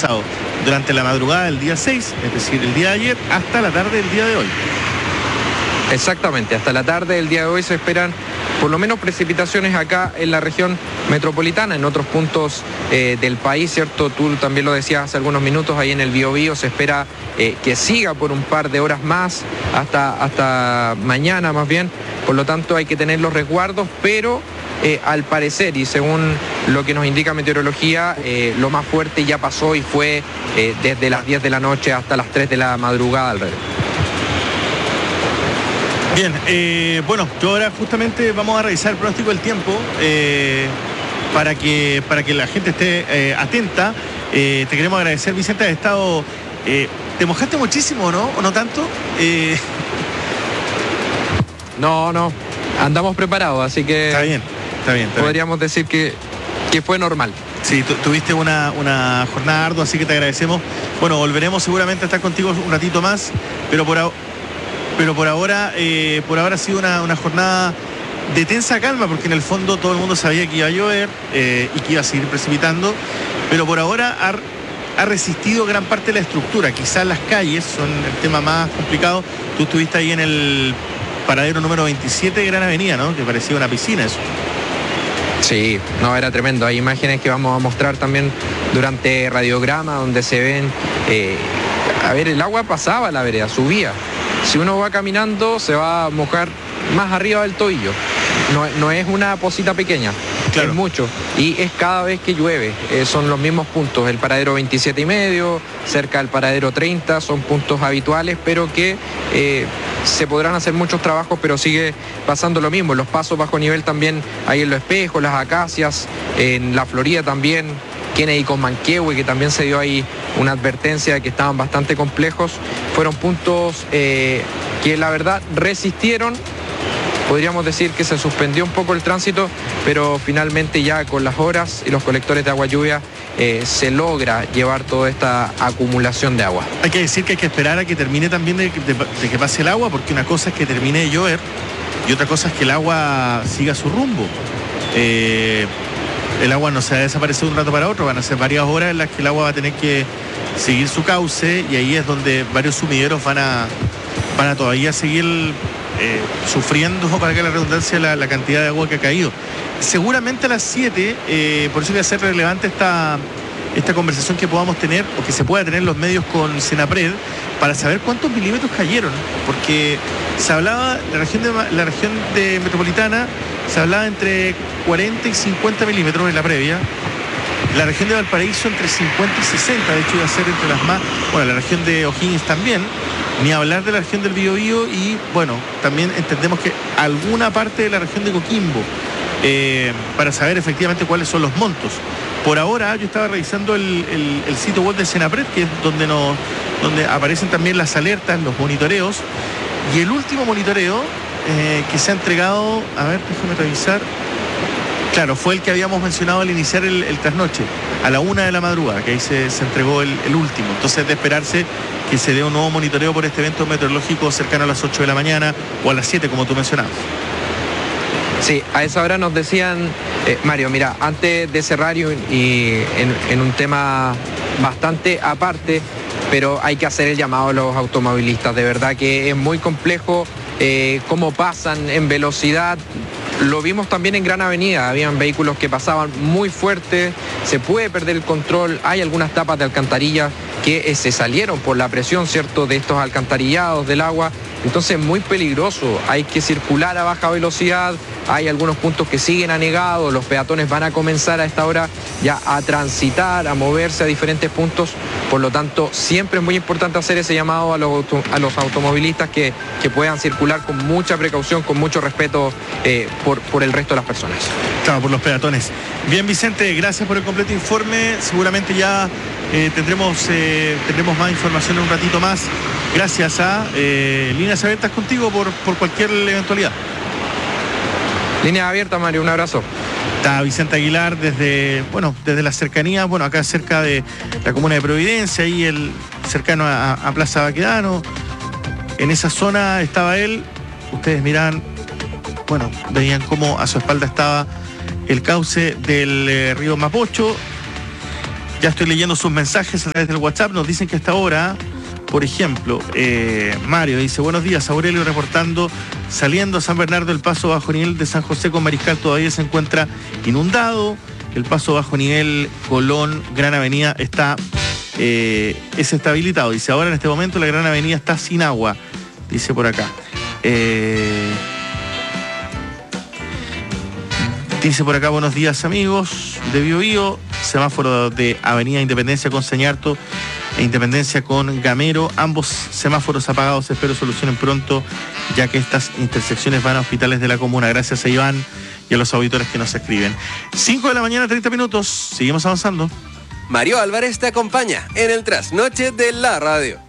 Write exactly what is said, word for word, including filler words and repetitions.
pasado, durante la madrugada del día seis, es decir, el día de ayer, hasta la tarde del día de hoy. Exactamente, hasta la tarde del día de hoy se esperan por lo menos precipitaciones acá en la región metropolitana, en otros puntos eh, del país, ¿cierto? Tú también lo decías hace algunos minutos, ahí en el Biobío se espera eh, que siga por un par de horas más, hasta, hasta mañana más bien, por lo tanto hay que tener los resguardos, pero eh, al parecer y según lo que nos indica meteorología, eh, lo más fuerte ya pasó y fue eh, desde las diez de la noche hasta las tres de la madrugada alrededor. Bien, eh, bueno, yo ahora justamente vamos a revisar el pronóstico del tiempo eh, para, que, para que la gente esté eh, atenta. Eh, te queremos agradecer, Vicente, has estado... Eh, ¿Te mojaste muchísimo, no? ¿O no tanto? Eh... No, no, andamos preparados, así que... Está bien, está bien. Está podríamos bien. decir que, que fue normal. Sí, tu, tuviste una, una jornada ardua, así que te agradecemos. Bueno, volveremos seguramente a estar contigo un ratito más, pero por ahora... Pero por ahora, eh, por ahora ha sido una, una jornada de tensa calma, porque en el fondo todo el mundo sabía que iba a llover eh, y que iba a seguir precipitando, pero por ahora ha, ha resistido gran parte de la estructura. Quizás las calles son el tema más complicado. Tú estuviste ahí en el paradero número veintisiete de Gran Avenida, ¿no? Que parecía una piscina eso. Sí, no, era tremendo. Hay imágenes que vamos a mostrar también durante radiograma, donde se ven... Eh, a ver, el agua pasaba la vereda, subía. Si uno va caminando, se va a mojar más arriba del tobillo. No, no es una posita pequeña, claro. Es mucho. Y es cada vez que llueve. Eh, son los mismos puntos. El paradero veintisiete y medio, cerca del paradero treinta, son puntos habituales, pero que eh, se podrán hacer muchos trabajos, pero sigue pasando lo mismo. Los pasos bajo nivel también hay en Los Espejos, las Acacias, en la Florida también. Kennedy con Manquehue, que también se dio ahí una advertencia de que estaban bastante complejos. Fueron puntos eh, que la verdad resistieron. Podríamos decir que se suspendió un poco el tránsito, pero finalmente ya con las horas y los colectores de agua lluvia eh, se logra llevar toda esta acumulación de agua. Hay que decir que hay que esperar a que termine también de, de, de que pase el agua, porque una cosa es que termine de llover y otra cosa es que el agua siga su rumbo. Eh, El agua no se va a desaparecer de un rato para otro, van a ser varias horas en las que el agua va a tener que seguir su cauce, y ahí es donde varios sumideros van a, van a todavía seguir eh, sufriendo, para que la redundancia, la, la cantidad de agua que ha caído. Seguramente a las siete, eh, por eso iba a ser relevante esta, esta conversación que podamos tener, o que se pueda tener los medios con Senapred, para saber cuántos milímetros cayeron, porque se hablaba, la región de, la región de metropolitana, se hablaba entre cuarenta y cincuenta milímetros en la previa. La región de Valparaíso entre cincuenta y sesenta, de hecho iba a ser entre las más... Bueno, la región de O'Higgins también, ni hablar de la región del Biobío, y bueno, también entendemos que alguna parte de la región de Coquimbo, eh, para saber efectivamente cuáles son los montos. Por ahora yo estaba revisando el, el, el sitio web de Senapred, que es donde, nos, donde aparecen también las alertas, los monitoreos, y el último monitoreo eh, que se ha entregado, a ver, déjame revisar, claro, fue el que habíamos mencionado al iniciar el, el trasnoche, a la una de la madrugada, que ahí se, se entregó el, el último. Entonces es de esperarse que se dé un nuevo monitoreo por este evento meteorológico cercano a las ocho de la mañana o a las siete, como tú mencionabas. Sí, a esa hora nos decían, eh, Mario, mira, antes de cerrar y, y en, en un tema bastante aparte, pero hay que hacer el llamado a los automovilistas. De verdad que es muy complejo eh, cómo pasan en velocidad. Lo vimos también en Gran Avenida, habían vehículos que pasaban muy fuerte, se puede perder el control, hay algunas tapas de alcantarilla que eh, se salieron por la presión, ¿cierto?, de estos alcantarillados del agua. Entonces muy peligroso, hay que circular a baja velocidad, hay algunos puntos que siguen anegados, los peatones van a comenzar a esta hora ya a transitar, a moverse a diferentes puntos, por lo tanto siempre es muy importante hacer ese llamado a los, a los automovilistas que, que puedan circular con mucha precaución, con mucho respeto eh, por, por el resto de las personas. Claro, por los peatones. Bien, Vicente, gracias por el completo informe, seguramente ya eh, tendremos, eh, tendremos más información en un ratito más. Gracias a eh, Líneas Abiertas contigo por, por cualquier eventualidad. Líneas Abiertas, Mario, un abrazo. Está Vicente Aguilar desde, bueno, desde las cercanías, bueno, acá cerca de la comuna de Providencia, ahí el, cercano a, a Plaza Baquedano. En esa zona estaba él. Ustedes miran, bueno, veían cómo a su espalda estaba el cauce del eh, río Mapocho. Ya estoy leyendo sus mensajes a través del WhatsApp. Nos dicen que hasta ahora, por ejemplo, eh, Mario dice, buenos días, Aurelio reportando, saliendo a San Bernardo, el paso bajo nivel de San José con Mariscal todavía se encuentra inundado. El paso bajo nivel Colón, Gran Avenida está eh, es estabilizado. Dice, ahora en este momento la Gran Avenida está sin agua, dice por acá. Eh, dice por acá, buenos días amigos de Bio Bio, semáforo de Avenida Independencia con Señarto e Independencia con Gamero, ambos semáforos apagados, espero solucionen pronto, ya que estas intersecciones van a hospitales de la comuna. Gracias a Iván y a los auditores que nos escriben. cinco de la mañana, treinta minutos, seguimos avanzando. Mario Álvarez te acompaña en el trasnoche de la radio.